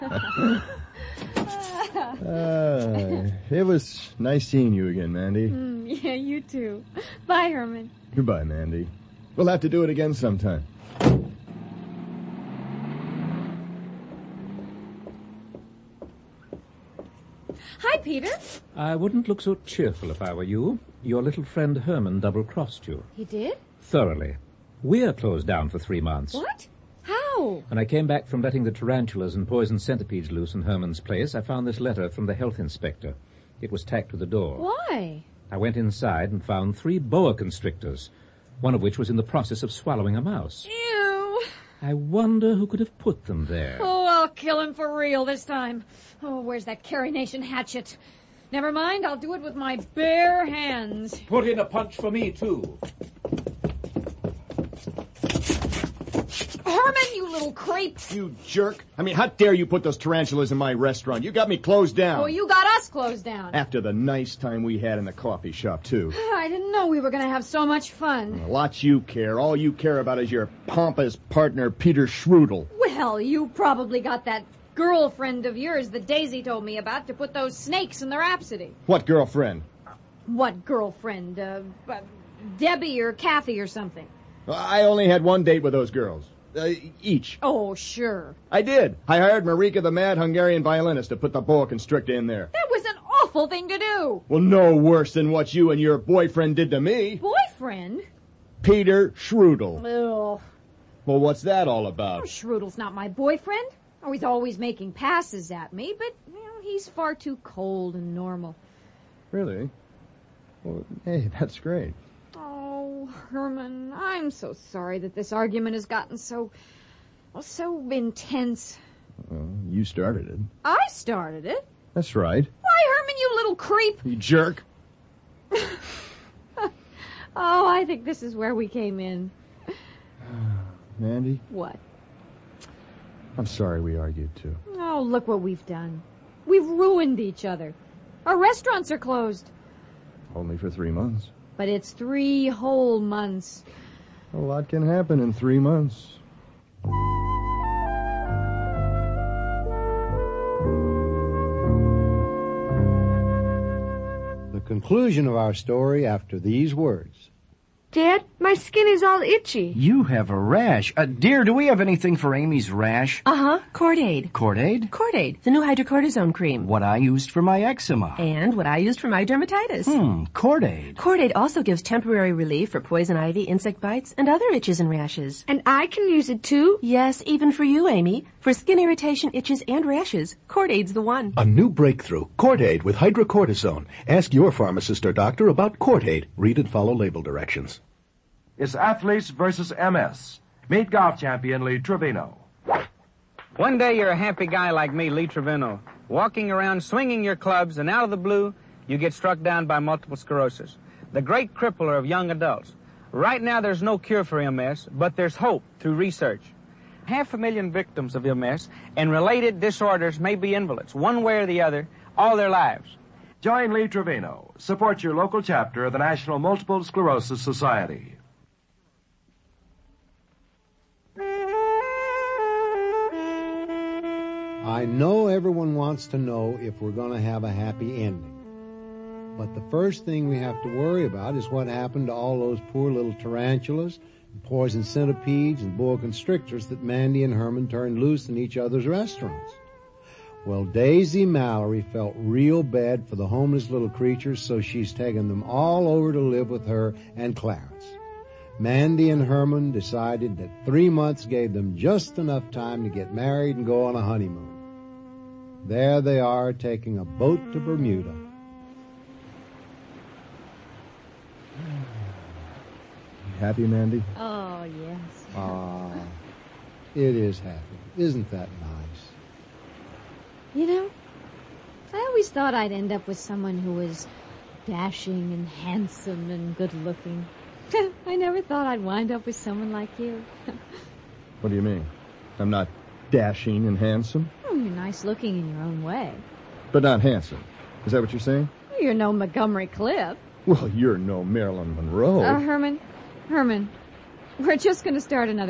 It was nice seeing you again, Mandy. Yeah, you too. Bye, Herman. Goodbye, Mandy. We'll have to do it again sometime. Hi, Peter. I wouldn't look so cheerful if I were you. Your little friend Herman double-crossed you. He did? Thoroughly. We're closed down for 3 months. What? How? When I came back from letting the tarantulas and poison centipedes loose in Herman's place, I found this letter from the health inspector. It was tacked to the door. Why? I went inside and found 3 boa constrictors, one of which was in the process of swallowing a mouse. Ew. I wonder who could have put them there. Oh, I'll kill him for real this time. Oh, where's that Carrie Nation hatchet? Never mind, I'll do it with my bare hands. Put in a punch for me, too. Herman, you little creep. You jerk. I mean, how dare you put those tarantulas in my restaurant? You got me closed down. Well, you got us closed down. After the nice time we had in the coffee shop, too. I didn't know we were going to have so much fun. Lots you care. All you care about is your pompous partner, Peter Schrudel. Well, you probably got that girlfriend of yours that Daisy told me about to put those snakes in the Rhapsody. What girlfriend? What girlfriend? Debbie or Kathy or something. I only had one date with those girls. Each. Oh, sure. I did. I hired Marika, the mad Hungarian violinist, to put the boa constrictor in there. That was an awful thing to do. Well, no worse than what you and your boyfriend did to me. Boyfriend? Peter Schrudel. Ugh. Well, what's that all Oh, about? Schrudel's not my boyfriend. Oh, he's always making passes at me, but, he's far too cold and normal. Really? Well, hey, that's great. Oh, Herman, I'm so sorry that this argument has gotten so intense. Well, you started it. I started it. That's right. Why, Herman, you little creep? You jerk. Oh, I think this is where we came in. Mandy, What? I'm sorry we argued, too. Oh, look what we've done. We've ruined each other. Our restaurants are closed. Only for 3 months. But it's 3 whole months. A lot can happen in 3 months. The conclusion of our story after these words. Dad, my skin is all itchy. You have a rash. Dear, do we have anything for Amy's rash? Uh-huh. Cordaid. Cordaid? Cordaid, the new hydrocortisone cream. What I used for my eczema. And what I used for my dermatitis. Cordaid. Cordaid also gives temporary relief for poison ivy, insect bites, and other itches and rashes. And I can use it too? Yes, even for you, Amy. For skin irritation, itches, and rashes, Cordaid's the one. A new breakthrough, Cordaid with hydrocortisone. Ask your pharmacist or doctor about Cordaid. Read and follow label directions. It's Athletes versus MS. Meet golf champion Lee Trevino. One day you're a happy guy like me, Lee Trevino, walking around swinging your clubs, and out of the blue, you get struck down by multiple sclerosis, the great crippler of young adults. Right now there's no cure for MS, but there's hope through research. 500,000 victims of MS and related disorders may be invalids, one way or the other, all their lives. Join Lee Trevino. Support your local chapter of the National Multiple Sclerosis Society. I know everyone wants to know if we're going to have a happy ending. But the first thing we have to worry about is what happened to all those poor little tarantulas, and poison centipedes, and boa constrictors that Mandy and Herman turned loose in each other's restaurants. Well, Daisy Mallory felt real bad for the homeless little creatures, so she's taken them all over to live with her and Clarence. Mandy and Herman decided that 3 months gave them just enough time to get married and go on a honeymoon. There they are, taking a boat to Bermuda. You happy, Mandy? Oh, yes. Ah, it is happy. Isn't that nice? You know, I always thought I'd end up with someone who was dashing and handsome and good-looking. I never thought I'd wind up with someone like you. What do you mean? I'm not dashing and handsome? Oh, you're nice-looking in your own way. But not handsome. Is that what you're saying? You're no Montgomery Clift. Well, you're no Marilyn Monroe. Herman, we're just going to start another